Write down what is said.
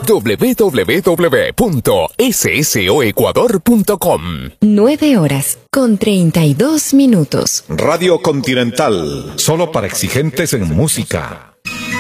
www.ssoecuador.com. 9:32. Radio Continental, solo para exigentes en música.